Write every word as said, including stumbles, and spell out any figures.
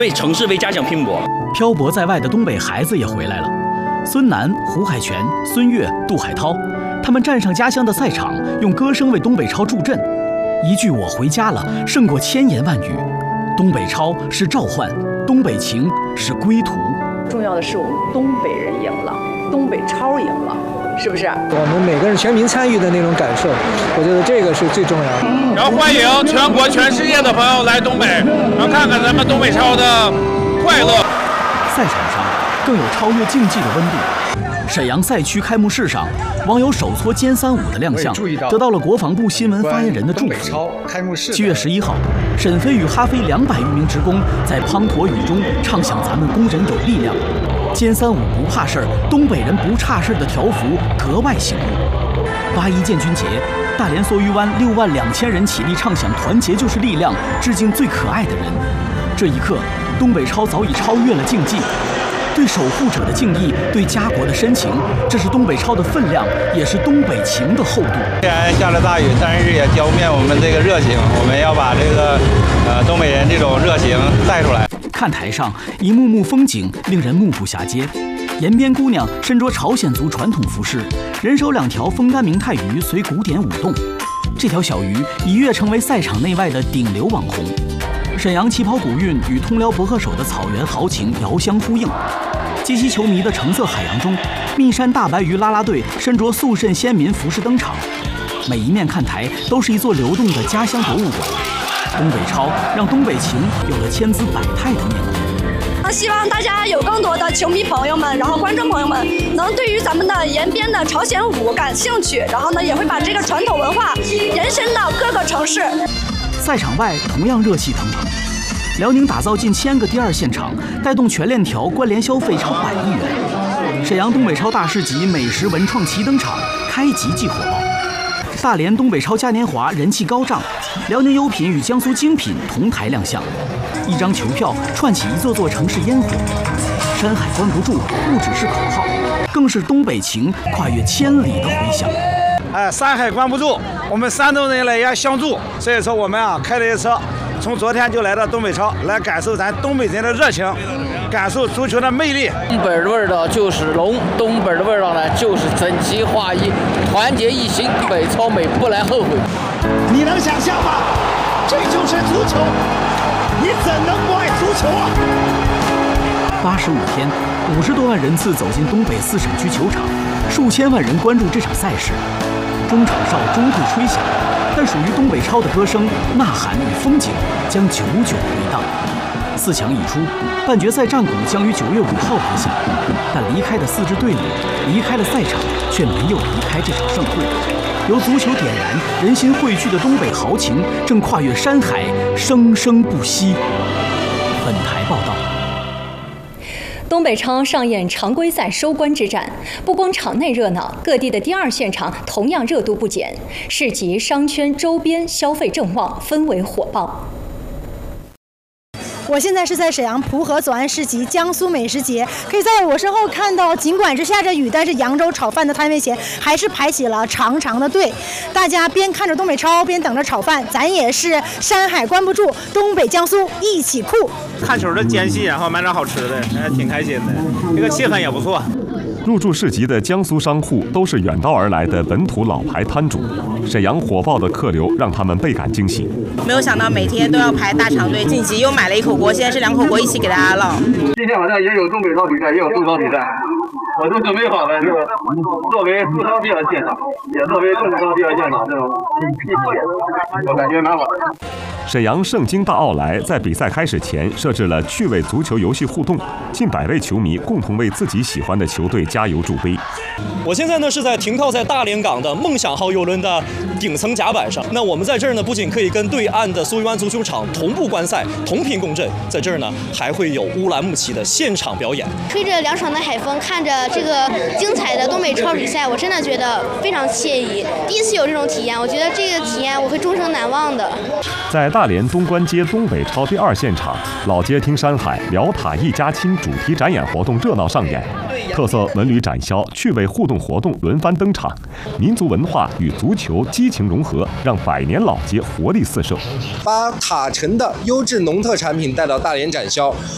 为城市为家乡拼搏。 漂泊在外的东北孩子也回来了，孙楠、胡海泉、孙悦、杜海涛，他们站上家乡的赛场，用歌声为东北超助阵。一句“我回家了”胜过千言万语。东北超是召唤，东北情是归途。 重要的是我们东北人赢了，东北超赢了。是不是？ 我们每个人全民参与的那种感受，我觉得这个是最重要的。 然后欢迎全国、全世界的朋友来东北，然后看看咱们东北超的快乐。 赛场上更有超越竞技的温度。沈阳赛区开幕式上，网友手搓歼三五的亮相，得到了国防部新闻发言人的祝福。七月十一号，沈飞与哈飞两百余名职工在滂沱雨中唱响咱们工人有力量。歼三五不怕事儿，东北人不差事儿的条幅格外醒目。八一建军节，大连梭鱼湾六万两千人起立唱响“团结就是力量”，致敬最可爱的人。这一刻，东北超早已超越了竞技，对守护者的敬意，对家国的深情，这是东北超的分量，也是东北情的厚度。 虽然下了大雨，但是也浇不灭我们这个热情。我们要把这个呃东北人这种热情带出来。 看台上一幕幕风景令人目不暇接，沿边姑娘身着朝鲜族传统服饰，人手两条风干明太鱼随鼓点舞动。这条小鱼一跃成为赛场内外的顶流网红。沈阳旗袍古韵与通辽博贺手的草原豪情遥相呼应。接机球迷的橙色海洋中，密山大白鱼啦啦队身着肃慎先民服饰登场，每一面看台都是一座流动的家乡博物馆。东北超让东北情有了千姿百态的面孔。 希望大家有更多的球迷朋友们，然后观众朋友们，能对于咱们的延边的朝鲜舞感兴趣，然后呢，也会把这个传统文化延伸到各个城市。 赛场外同样热气腾腾，辽宁打造近千个第二现场，带动全链条关联消费超百亿元。沈阳东北超大市集美食文创齐登场，开集即火爆。大连东北超嘉年华人气高涨，辽宁优品与江苏精品同台亮相，一张球票串起一座座城市烟火。山海关不住不只是口号，更是东北情跨越千里的回响。 哎，山海关不住，我们山东人来也相助，所以说我们啊开了一车，从昨天就来到东北超，来感受咱东北人的热情，感受足球的魅力。 东北的味道就是龙，东北的味道呢就是整齐划一，团结一心，北超美不来后悔。 你能想象吗？这就是足球，你怎能不爱足球啊？ 八十五天，五十多万人次走进东北四省区球场，数千万人关注这场赛事。中场哨终会吹响，但属于东北超的歌声、呐喊与风景将久久回荡。四强已出，半决赛战鼓将于九月五号打响，但离开的四支队伍，离开了赛场，却没有离开这场盛会。由足球点燃、人心汇聚的东北豪情，正跨越山海，生生不息。本台报道。 东北超上演常规赛收官之战，不光场内热闹，各地的第二现场同样热度不减，市集、商圈周边消费正旺，氛围火爆。 我现在是在沈阳蒲河左岸市集江苏美食节，可以在我身后看到，尽管是下着雨，但是扬州炒饭的摊位前还是排起了长长的队。大家边看着东北超，边等着炒饭，咱也是山海关不住，东北江苏一起酷。 看球的间隙，然后买点好吃的，还挺开心的，这个气氛也不错。 入驻市集的江苏商户都是远道而来的本土老牌摊主，沈阳火爆的客流让他们倍感惊喜。 没有想到每天都要排大长队，晋级又买了一口锅，现在是两口锅一起给大家烙。 今天晚上也有东北超比赛，也有中超比赛，我都准备好了，这个作为中超第二现场，也作为中超第二现场这种一起，我感觉蛮好的。 沈阳盛京大奥莱在比赛开始前设置了趣味足球游戏互动，近百位球迷共同为自己喜欢的球队加油助威。 我现在呢是在停靠在大连港的梦想号邮轮的顶层甲板上。那我们在这儿呢，不仅可以跟对岸的梭鱼湾足球场同步观赛、同频共振，在这儿呢还会有乌兰牧骑的现场表演。 吹着凉爽的海风，看着这个精彩的东北超比赛，我真的觉得非常惬意。第一次有这种体验，我觉得这个体验我会终生难忘的。 在大连东关街东北超第二现场，老街听山海、辽塔一家亲主题展演活动热闹上演，特色文旅展销、趣味互动活动轮番登场，民族文化与足球激情融合，让百年老街活力四射。 把塔城的优质农特产品带到大连展销，